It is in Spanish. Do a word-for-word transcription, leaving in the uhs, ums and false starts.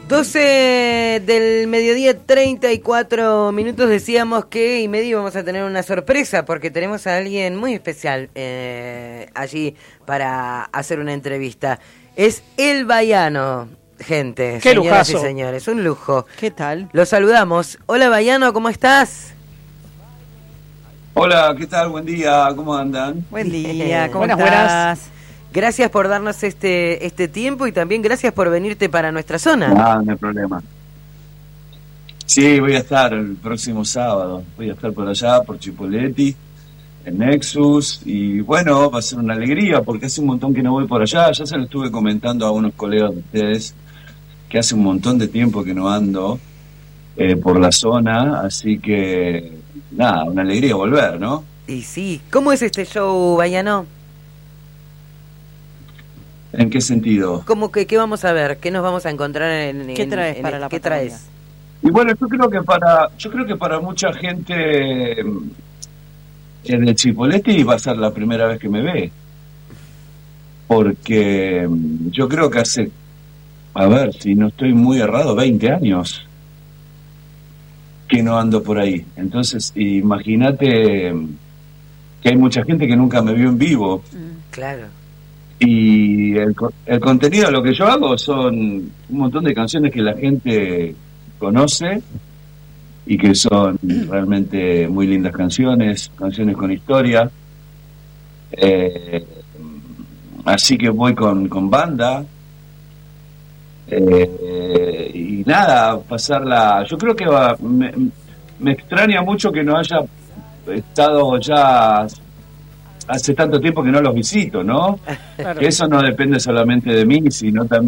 doce del mediodía, treinta y cuatro minutos. Decíamos que y medio vamos a tener una sorpresa porque tenemos a alguien muy especial eh, allí para hacer una entrevista. Es El Baiano, gente. ¡Qué señoras lujazo! Y señores, un lujo. ¿Qué tal? Los saludamos. Hola, Baiano, ¿cómo estás? Hola, ¿qué tal? Buen día, ¿cómo andan? Buen día, ¿cómo Buenas, estás? buenas. Gracias por darnos este este tiempo y también gracias por venirte para nuestra zona. Ah, no hay problema. Sí, voy a estar el próximo sábado. Voy a estar por allá, por Chipoleti, en Nexus. Y bueno, va a ser una alegría porque hace un montón que no voy por allá. Ya se lo estuve comentando a unos colegas de ustedes que hace un montón de tiempo que no ando eh, por la zona. Así que, nada, una alegría volver, ¿no? Y sí, ¿cómo es este show, Baiano? ¿En qué sentido? ¿Cómo que qué vamos a ver? ¿Qué nos vamos a encontrar en, ¿Qué en- traes en- para la ¿Qué Patagonia? traes? Y bueno, yo creo que para yo creo que para mucha gente en el Chipoleti va a ser la primera vez que me ve, porque mm, yo creo que hace, a ver, si no estoy muy errado, veinte años que no ando por ahí. Entonces, imagínate mm, que hay mucha gente que nunca me vio en vivo. Claro. Y el, co- el contenido de lo que yo hago son un montón de canciones que la gente conoce y que son realmente muy lindas canciones, canciones con historia. Eh, así que voy con, con banda. Eh, y nada, pasarla. Yo creo que va, me, me extraña mucho que no haya estado ya hace tanto tiempo que no los visito, ¿no? Claro. Que eso no depende solamente de mí, sino también